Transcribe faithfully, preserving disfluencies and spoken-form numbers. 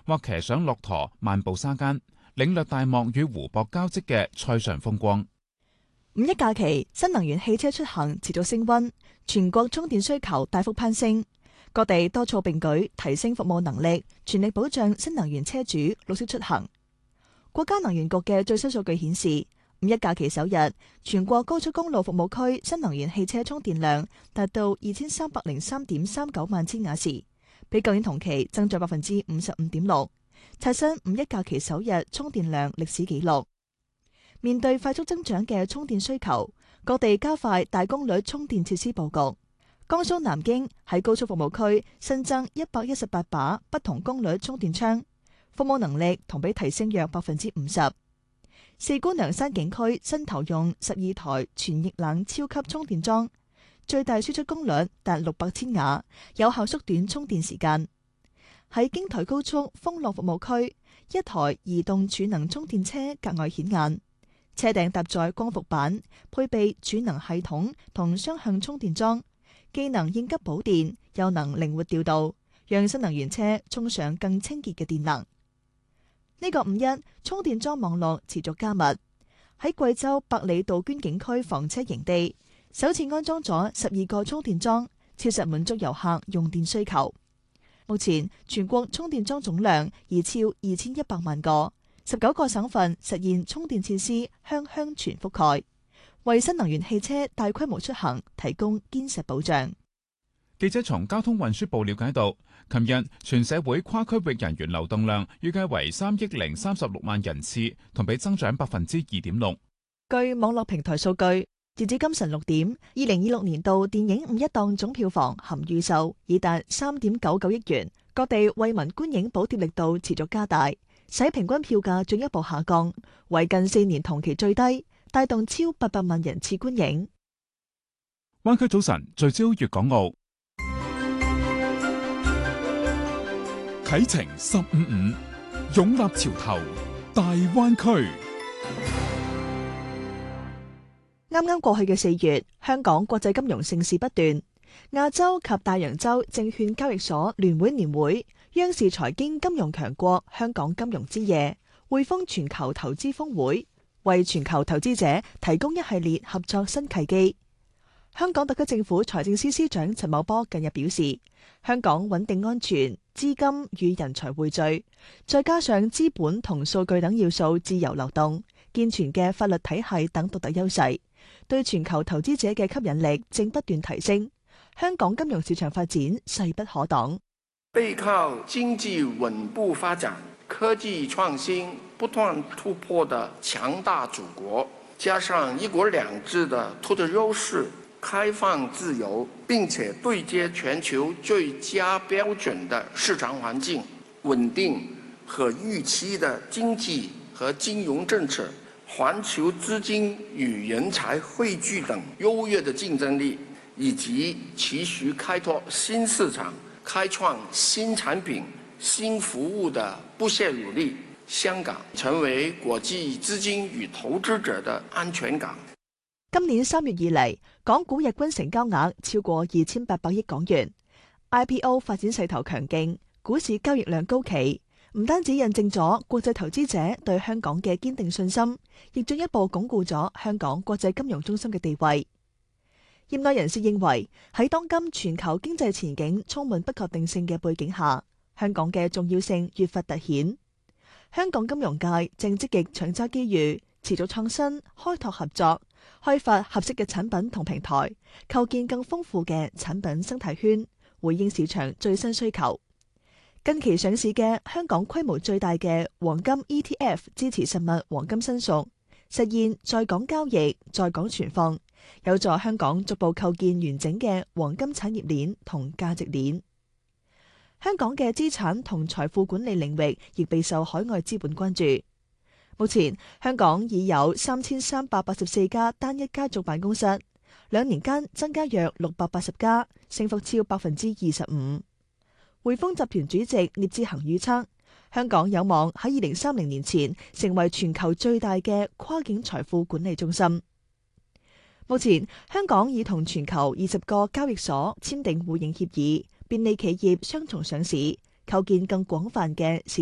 或騎上駱駝漫步沙間，領略大漠與湖泊交織嘅塞上風光。 五一假期，新能源汽車出行持續升溫，全國充電需求大幅攀升，各地多措並舉，提升服務能力，全力保障新能源車主綠色出行。國家能源局嘅最新數據顯示，五一假期首日，全國高速公路服務區新能源汽車充電量達到二千三百零三點三九萬千瓦時，比舊年同期增長百分之五十五點六，刷新五一假期首日充電量歷史紀錄。面對快速增長嘅充電需求，各地加快大功率充電設施佈局。江蘇南京喺高速服務區新增一百一十八把不同功率充電槍，服務能力同比提升約百分之五十。四姑娘山景區新投用十二台全液冷超級充電樁，最大輸出功率達六百千瓦，有效縮短充電時間。喺京台高速豐樂服務區，一台移動儲能充電車格外顯眼。車頂搭載光伏板，配備儲能系統同雙向充電樁，既能應急補電，又能靈活調度，讓新能源車充上更清潔嘅電能。呢個五一充電樁網絡持續加密，喺貴州百里杜鵑景區房車營地，首次安裝咗十二個充電樁，切實滿足遊客用電需求。目前全國充電樁總量已超二千一百萬個。十九個省份實現充電設施鄉鄉全覆蓋，為新能源汽車大規模出行提供堅實保障。 記者從交通運輸部了解到，琴日全社會跨區域人員流動量預計為三億零三十六萬人次，同比增長百分之二點六。 據網絡平台數據，截至今晨六點，二零二六年度電影五一檔總票房含預售已達三點九九億元，各地惠民觀影補貼力度持續加大，使平均票價進一步下降，為近四年同期最低，帶動超八百萬人次觀影。 灣區早晨聚焦粵港澳，啟程十五五，擁立潮頭，大灣區。 啱啱過去嘅四月，香港國際金融盛事不斷，亞洲及大洋洲證券交易所聯會年會、央視財經金融強國香港金融之夜、匯豐全球投資峰會，為全球投資者提供一系列合作新契機。香港特區政府財政司司長陳茂波近日表示，香港穩定安全、資金與人才匯聚，再加上資本同數據等要素自由流動、健全嘅法律體系等獨特優勢，對全球投資者嘅吸引力正不斷提升。香港金融市場發展勢不可擋。 背靠經濟穩步發展、科技創新不斷突破的強大祖國，加上一國兩制的獨特優勢，開放自由並且對接全球最佳標準的市場環境，穩定和預期的經濟和金融政策，環球資金與人才匯聚等優越的競爭力，以及持續開拓新市場、開創新產品、新服務的不懈努力，香港成為國際資金與投資者的安全港。 今年三月以嚟，港股日均成交額超過二千八百億港元 ，I P O 發展勢頭強勁，股市交易量高企，唔單止印證咗國際投資者對香港嘅堅定信心，亦進一步鞏固咗香港國際金融中心嘅地位。業內人士認為，喺當今全球經濟前景充滿不確定性嘅背景下，香港嘅重要性越發凸顯。香港金融界正積極搶揸機遇，持續創新、開拓合作，開發合適嘅產品同平台，構建更豐富嘅產品生態圈，回應市場最新需求。近期上市嘅香港規模最大嘅黃金 E T F 支持實物黃金申贖，實現在港交易、在港存放，有助香港逐步構建完整嘅黃金產業鏈同價值鏈。香港嘅資產同財富管理領域亦備受海外資本關注。目前，香港已有三千三百八十四家單一家族辦公室，兩年間增加約六百八十家，升幅超百分之二十五。匯豐集團主席聶志恒預測，香港有望喺二零三零年前成為全球最大嘅跨境財富管理中心。目前，香港已同全球二十個交易所簽訂互認協議，便利企業雙重上市，構建更廣泛嘅市